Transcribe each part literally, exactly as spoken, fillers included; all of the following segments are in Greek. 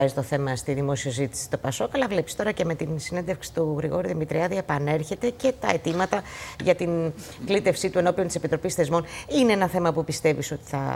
το θέμα στη δημόσια συζήτηση στο Πασόκ, αλλά βλέπεις τώρα και με την συνέντευξη του Γρηγόρη Δημητριάδη επανέρχεται και τα αιτήματα για την κλήτευσή του ενώπιον της Επιτροπής Θεσμών. Είναι ένα θέμα που πιστεύεις ότι θα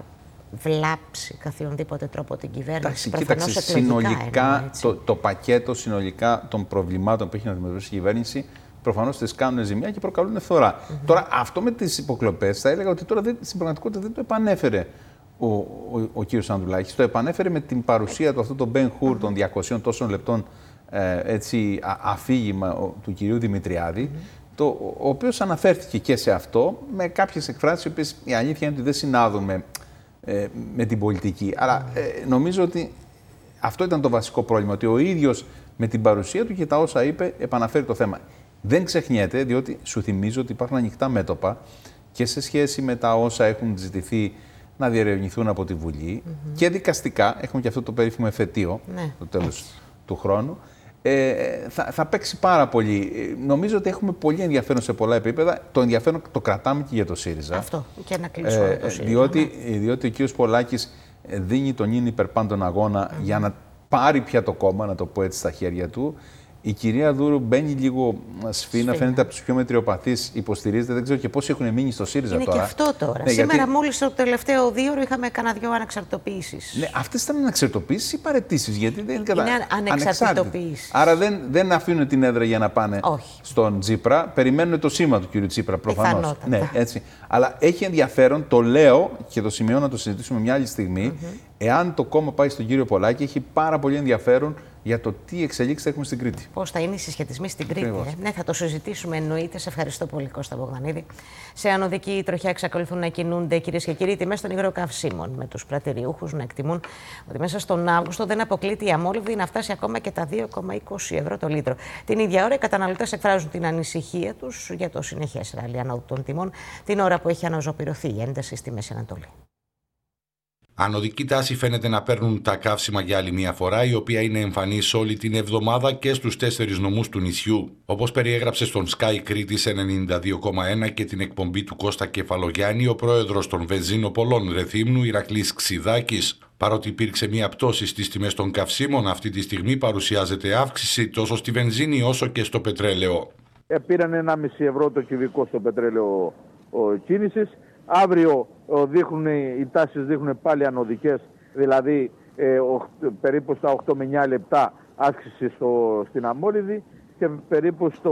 βλάψει καθιονδήποτε τρόπο την κυβέρνηση? Εντάξει, κοίταξε, συνολικά εννοώ, το, το πακέτο συνολικά των προβλημάτων που έχει να δημιουργήσει η κυβέρνηση προφανώς τις κάνουν ζημιά και προκαλούν φθορά. Mm-hmm. Τώρα, αυτό με τις υποκλοπές θα έλεγα ότι τώρα δεν, στην πραγματικότητα δεν το επανέφερε ο, ο, ο κύριος Ανδρουλάκης. Το επανέφερε με την παρουσία του αυτού τον Ben Hur mm-hmm. των διακοσίων τόσων λεπτών ε, έτσι, α, αφήγημα ο, του κυρίου Δημητριάδη, mm-hmm. το, ο οποίος αναφέρθηκε και σε αυτό με κάποιες εκφράσεις οι οποίες η αλήθεια είναι ότι δεν συνάδουν με, ε, με την πολιτική. Αλλά ε, νομίζω ότι αυτό ήταν το βασικό πρόβλημα, ότι ο ίδιος με την παρουσία του και τα όσα είπε επαναφέρει το θέμα. Δεν ξεχνιέται, διότι σου θυμίζω ότι υπάρχουν ανοιχτά μέτωπα και σε σχέση με τα όσα έχουν ζητηθεί να διερευνηθούν από τη Βουλή mm-hmm. και δικαστικά, έχουμε και αυτό το περίφημο εφετείο, ναι. το τέλος του χρόνου, ε, θα, θα παίξει πάρα πολύ. Νομίζω ότι έχουμε πολύ ενδιαφέρον σε πολλά επίπεδα. Το ενδιαφέρον το κρατάμε και για το ΣΥΡΙΖΑ. Αυτό, και να κλείσω ε, το ΣΥΡΙΖΑ. Διότι, ναι. διότι ο κ. Πολάκης δίνει τον ίν υπερπάντων αγώνα mm-hmm. για να πάρει πια το κόμμα, να το πω έτσι, στα χέρια του. Η κυρία Δούρου μπαίνει λίγο σφίνα, φαίνεται από τους πιο μετριοπαθείς, υποστηρίζεται. Δεν ξέρω και πόσοι έχουν μείνει στο ΣΥΡΙΖΑ είναι τώρα. Είναι και αυτό τώρα. Ναι, Σήμερα, γιατί... μόλις το τελευταίο δύο ώρο είχαμε κανένα δυο ανεξαρτητοποιήσεις. Ναι, αυτές ήταν ανεξαρτητοποιήσεις ή παραιτήσεις? Γιατί δεν είναι κατα... ανεξαρτητοποιήσεις. Άρα δεν, δεν αφήνουν την έδρα για να πάνε Όχι. στον Τσίπρα. Περιμένουν το σήμα του κύριου Τσίπρα, προφανώς. Ναι, έτσι. Αλλά έχει ενδιαφέρον, το λέω και το σημειώνω να το συζητήσουμε μια άλλη στιγμή. Mm-hmm. Εάν το κόμμα πάει στον κύριο Πολάκη, έχει πάρα πολύ ενδιαφέρον για το τι εξελίξεις θα έχουμε στην Κρήτη. Πώς θα είναι οι συσχετισμοί στην Κρήτη. Ε? Ναι, θα το συζητήσουμε εννοείται. Σε ευχαριστώ πολύ, Κώστα Μπογδανίδη. Σε ανωδική τροχιά εξακολουθούν να κινούνται, κυρίες και κύριοι, οι τιμές των υγροκαυσίμων, με τους πρατηριούχους να εκτιμούν ότι μέσα στον Αύγουστο δεν αποκλείται η αμόλυβδη να φτάσει ακόμα και τα δύο κόμμα είκοσι ευρώ το λίτρο. Την ίδια ώρα, οι καταναλωτές εκφράζουν την ανησυχία τους για το συνεχές ράλι ανόδου των τιμών, την ώρα που έχει αναζωπηρωθεί η ένταση στη Μέση Ανατολή. Ανωδική τάση φαίνεται να παίρνουν τα καύσιμα για άλλη μια φορά, η οποία είναι εμφανής όλη την εβδομάδα και στους τέσσερις νομούς του νησιού. Όπως περιέγραψε στον Sky Κρήτης ενενήντα δύο κόμμα ένα και την εκπομπή του Κώστα Κεφαλογιάννη, ο πρόεδρος των βενζίνοπολών Ρεθύμνου, Ηρακλής Ξιδάκης. Παρότι υπήρξε μια πτώση στις τιμές των καυσίμων, αυτή τη στιγμή παρουσιάζεται αύξηση τόσο στη βενζίνη όσο και στο πετρέλαιο. Ε, πήραν ενάμιση ευρώ το κυβικό στο πετρέλαιο κίνησης. Αύριο δείχνουν, οι τάσεις δείχνουν πάλι ανωδικές, δηλαδή ε, ο, περίπου στα οκτώ με εννιά λεπτά αύξηση στο, στην αμόλυβδη και περίπου στο,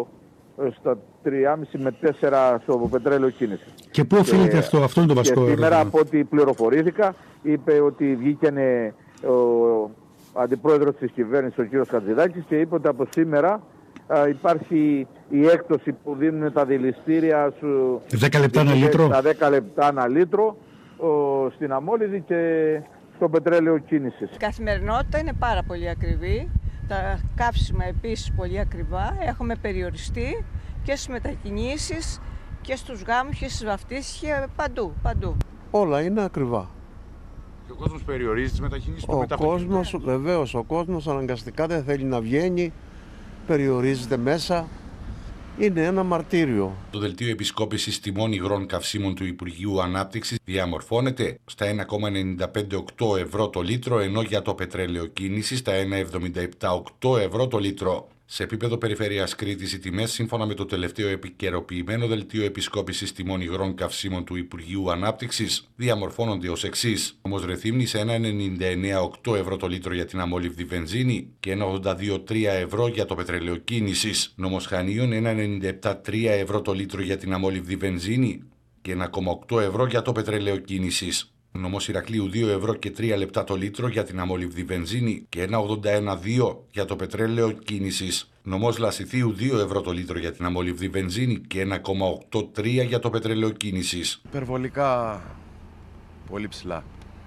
στα τρία κόμμα πέντε με τέσσερα στο πετρέλαιο κίνηση. Και πού οφείλεται και, αυτό, αυτό είναι το βασικό ερώτημα. Σήμερα από ό,τι πληροφορήθηκα, είπε ότι βγήκανε ο αντιπρόεδρος της κυβέρνησης, ο κ. Χατζηδάκης, και είπε ότι από σήμερα α, υπάρχει η έκπτωση που δίνουν τα δηληστήρια σου δέκα λεπτά ένα λίτρο. Τα δέκα λεπτά ένα λίτρο ο, στην αμόλυβδη και στο πετρέλαιο κίνησης. Η καθημερινότητα είναι πάρα πολύ ακριβή. Τα καύσιμα επίσης πολύ ακριβά. Έχουμε περιοριστεί και στις μετακινήσεις και στους γάμους και στις βαφτίσεις και παντού, παντού. Όλα είναι ακριβά. Και ο κόσμος περιορίζει τις μετακινήσεις του. Ο κόσμος, βεβαίως, ο κόσμος αναγκαστικά δεν θέλει να βγαίνει, περιορίζεται μέσα. Είναι ένα μαρτύριο. Το δελτίο επισκόπησης τιμών υγρών καυσίμων του Υπουργείου Ανάπτυξης διαμορφώνεται στα ένα κόμμα ενενήντα πέντε οκτώ ευρώ το λίτρο, ενώ για το πετρέλαιο κίνησης στα ένα κόμμα εβδομήντα επτά οκτώ ευρώ το λίτρο. Σε επίπεδο περιφέρειας Κρήτης, οι τιμές, σύμφωνα με το τελευταίο επικαιροποιημένο δελτίο επισκόπησης τιμών υγρών καυσίμων του Υπουργείου Ανάπτυξης, διαμορφώνονται ως εξής. Νομός Ρεθύμνης ένα κόμμα ενενήντα εννέα οκτώ ευρώ το λίτρο για την αμόλυβδη βενζίνη και ένα κόμμα ογδόντα δύο τρία ευρώ για το πετρέλαιο κίνησης. Νομός Χανίων ένα κόμμα ενενήντα επτά τρία ευρώ το λίτρο για την αμόλυβδη βενζίνη και ένα κόμμα οκτώ ευρώ για το πετρέλαιο κίνησης. Νομός Ηρακλείου δύο ευρώ και τρία λεπτά το λίτρο για την αμόλυβδη βενζίνη και ένα κόμμα ογδόντα ένα δύο για το πετρέλαιο κίνησης. Νομός Λασιθίου δύο ευρώ το λίτρο για την αμόλυβδη βενζίνη και ένα κόμμα ογδόντα τρία για το πετρέλαιο κίνησης. Υπερβολικά πολύ ψηλά.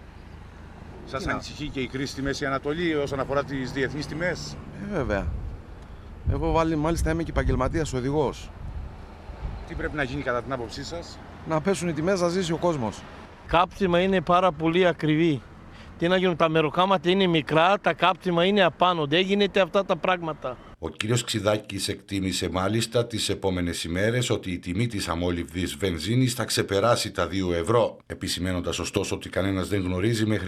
Σας να. ανησυχεί και η κρίση στη Μέση Ανατολή όσον αφορά τις διεθνείς τιμές? Ε, βέβαια. Εγώ βάλει, μάλιστα είμαι και επαγγελματίας οδηγός. Τι πρέπει να γίνει κατά την άποψή σας? Να πέσουν οι τιμές, να ζήσει ο κόσμος. Κάψιμα είναι πάρα πολύ ακριβή. Τι να γίνουν, τα μεροκάματα είναι μικρά, τα κάψιμα είναι απάνω. Δεν γίνεται αυτά τα πράγματα. Ο κύριος Ξιδάκης εκτίμησε μάλιστα τις επόμενες ημέρες ότι η τιμή της αμόλυβδης βενζίνης θα ξεπεράσει τα δύο ευρώ, επισημαίνοντας ωστόσο ότι κανένας δεν γνωρίζει μέχρι